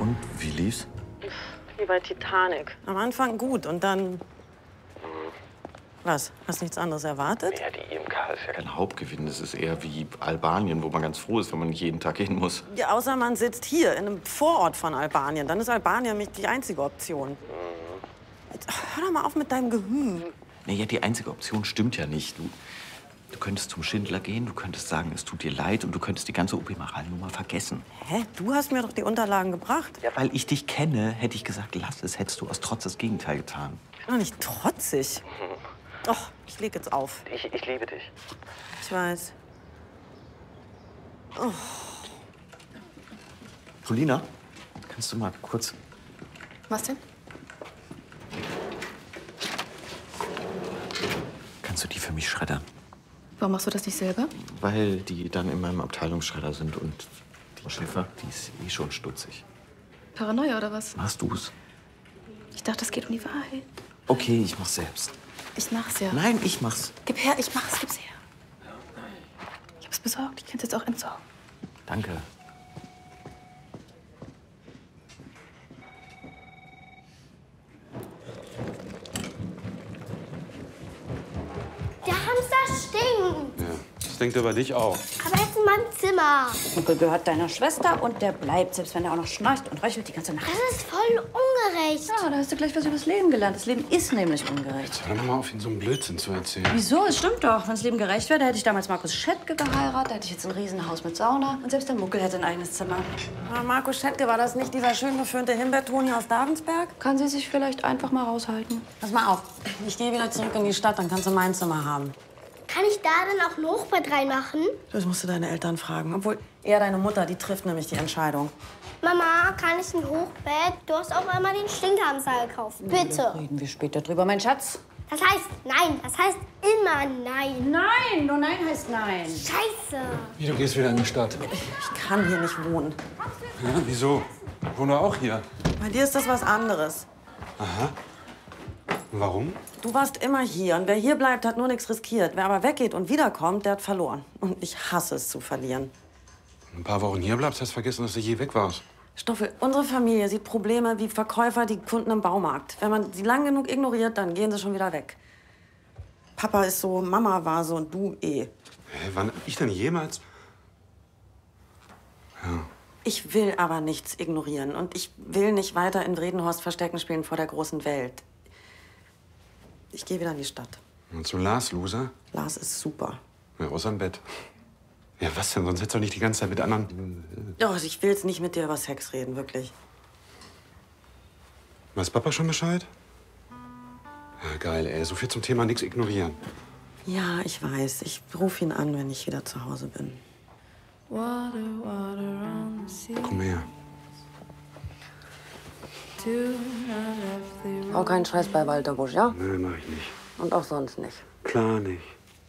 Und wie lief's? Wie bei Titanic. Am Anfang gut und dann... Was? Hast nichts anderes erwartet? Ja, die IMK ist ja kein Hauptgewinn. Das ist eher wie Albanien, wo man ganz froh ist, wenn man nicht jeden Tag hin muss. Ja, außer man sitzt hier, in einem Vorort von Albanien. Dann ist Albanien nicht die einzige Option. Jetzt, hör doch mal auf mit deinem Gehüm. Naja, die einzige Option stimmt ja nicht. Du könntest zum Schindler gehen, du könntest sagen, es tut dir leid und du könntest die ganze OP Maral-Nummer vergessen. Hä? Du hast mir doch die Unterlagen gebracht. Ja, weil ich dich kenne, hätte ich gesagt, lass es. Hättest du aus Trotz das Gegenteil getan. Ich bin doch nicht trotzig. Doch, ich leg jetzt auf. Ich liebe dich. Ich weiß. Oh. Polina, kannst du mal kurz... Was denn? Kannst du die für mich schreddern? Warum machst du das nicht selber? Weil die dann in meinem Abteilungsschredder sind und die Schiffer, die ist eh schon stutzig. Paranoia oder was? Machst du's? Ich dachte, es geht um die Wahrheit. Okay, ich mach's selbst. Ich mach's ja. Nein, ich mach's. Gib her, ich mach's, gib's her. Ich hab's besorgt, ich kann's jetzt auch entsorgen. Danke. Der Hamster stinkt. Ja, das denkt über dich auch. Aber er ist in meinem Zimmer. Onkel gehört deiner Schwester und der bleibt, selbst wenn er auch noch schnarcht und röchelt die ganze Nacht. Das ist voll ungerecht. Ja, da hast du gleich was übers Leben gelernt. Das Leben ist nämlich ungerecht. Hör doch mal auf, ihn so einen Blödsinn zu erzählen. Wieso? Es stimmt doch. Wenn das Leben gerecht wäre, da hätte ich damals Markus Schättke geheiratet, da hätte ich jetzt ein Riesenhaus mit Sauna und selbst der Muckel hätte ein eigenes Zimmer. Aber Markus Schättke, war das nicht dieser schön geföhnte Himbeertoni aus Davensberg? Kann sie sich vielleicht einfach mal raushalten? Pass mal auf, ich gehe wieder zurück in die Stadt, dann kannst du mein Zimmer haben. Kann ich da dann auch ein Hochbett reinmachen? Das musst du deine Eltern fragen. Obwohl, eher deine Mutter, die trifft nämlich die Entscheidung. Mama, kann ich ein Hochbett? Du hast auch einmal den Stinkhamster gekauft. Bitte. Reden wir später drüber, mein Schatz. Das heißt nein. Das heißt immer nein. Nein, nur nein heißt nein. Scheiße. Wie, du gehst wieder in die Stadt? Ich kann hier nicht wohnen. Ja, wieso? Ich wohne auch hier. Bei dir ist das was anderes. Aha. Und warum? Du warst immer hier und wer hier bleibt, hat nur nichts riskiert. Wer aber weggeht und wiederkommt, der hat verloren. Und ich hasse es zu verlieren. Ein paar Wochen hier bleibst, hast vergessen, dass du je weg warst. Stoffel, unsere Familie sieht Probleme wie Verkäufer die Kunden im Baumarkt. Wenn man sie lang genug ignoriert, dann gehen sie schon wieder weg. Papa ist so, Mama war so und du eh. Hä, wann hab ich denn jemals? Ja. Ich will aber nichts ignorieren und ich will nicht weiter in Bredenhorst Verstecken spielen vor der großen Welt. Ich gehe wieder in die Stadt. Und zu Lars, Loser? Lars ist super. Ja, außer im Bett. Ja, was denn? Sonst hättest du doch nicht die ganze Zeit mit anderen... Doch, ich will jetzt nicht mit dir über Sex reden, wirklich. Weiß Papa schon Bescheid? Ja, geil, ey. So viel zum Thema nichts ignorieren. Ja, ich weiß. Ich rufe ihn an, wenn ich wieder zu Hause bin. Komm her. Auch keinen Scheiß bei Walter Busch, ja? Nee, mach ich nicht. Und auch sonst nicht. Klar nicht.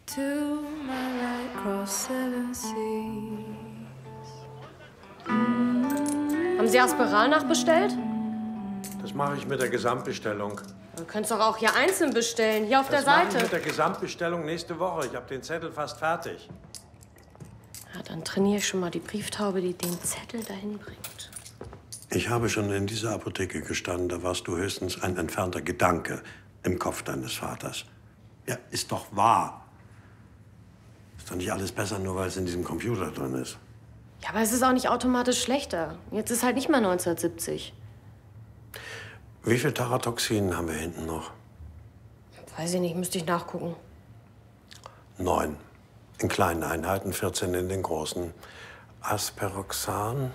Haben Sie Asperal nachbestellt? Das mache ich mit der Gesamtbestellung. Du könntest doch auch hier einzeln bestellen, hier auf der Das mache ich Seite. mit der Gesamtbestellung nächste Woche. Ich habe den Zettel fast fertig. Ja, dann trainiere ich schon mal die Brieftaube, die den Zettel dahin bringt. Ich habe schon in dieser Apotheke gestanden. Da warst du höchstens ein entfernter Gedanke im Kopf deines Vaters. Ja, ist doch wahr. Ist doch nicht alles besser, nur weil es in diesem Computer drin ist. Ja, aber es ist auch nicht automatisch schlechter. Jetzt ist halt nicht mehr 1970. Wie viel Taratoxin haben wir hinten noch? Weiß ich nicht, müsste ich nachgucken. 9. In kleinen Einheiten, 14 in den großen. Asperoxan.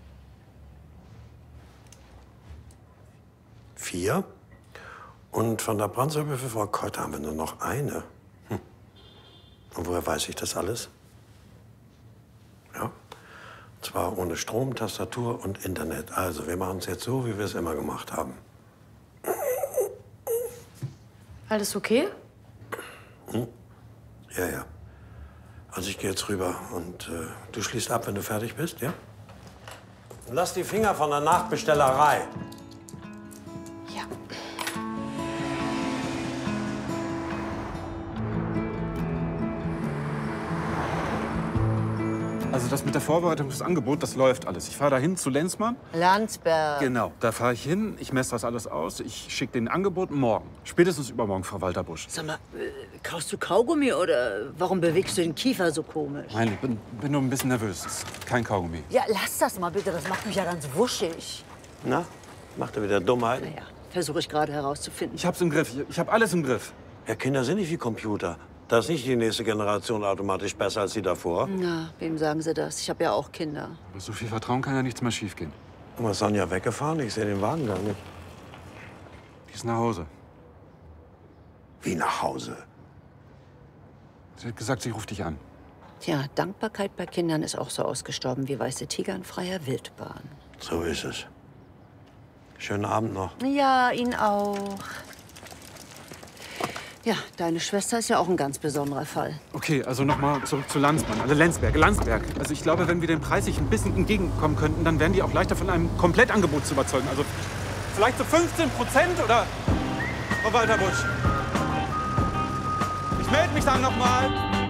4. Und von der Brandsäure für Frau Keuter haben wir nur noch eine. Und woher weiß ich das alles? Ja. Und zwar ohne Strom, Tastatur und Internet. Also, wir machen es jetzt so, wie wir es immer gemacht haben. Alles okay? Ja, ja. Also, ich gehe jetzt rüber und du schließt ab, wenn du fertig bist, ja? Und lass die Finger von der Nachbestellerei. Ja. Also das mit der Vorbereitung des Angebots, das läuft alles. Ich fahre dahin zu Lenzmann. Landsberg. Genau, da fahre ich hin, ich messe das alles aus, ich schicke den Angebot morgen. Spätestens übermorgen, Frau Walterbusch. Sag mal, kaust du Kaugummi oder warum bewegst du den Kiefer so komisch? Nein, ich bin nur ein bisschen nervös. Das ist kein Kaugummi. Ja, lass das mal bitte, das macht mich ja ganz wuschig. Na, macht er wieder Dummheiten? Naja, versuche ich gerade herauszufinden. Ich hab's im Griff, ich hab alles im Griff. Ja, Kinder sind nicht wie Computer. Da ist nicht die nächste Generation automatisch besser als die davor. Na, wem sagen Sie das? Ich habe ja auch Kinder. Mit so viel Vertrauen kann ja nichts mehr schiefgehen. Und ist Sonja weggefahren? Ich sehe den Wagen gar nicht. Die ist nach Hause. Wie nach Hause? Sie hat gesagt, sie ruft dich an. Tja, Dankbarkeit bei Kindern ist auch so ausgestorben wie weiße Tiger in freier Wildbahn. So ist es. Schönen Abend noch. Ja, Ihnen auch. Ja, deine Schwester ist ja auch ein ganz besonderer Fall. Okay, also nochmal zurück zu Landsmann, also Landsberg. Also ich glaube, wenn wir den preislich ein bisschen entgegenkommen könnten, dann wären die auch leichter von einem Komplettangebot zu überzeugen. Also vielleicht so 15% oder... Frau Walterbusch. Ich melde mich dann nochmal.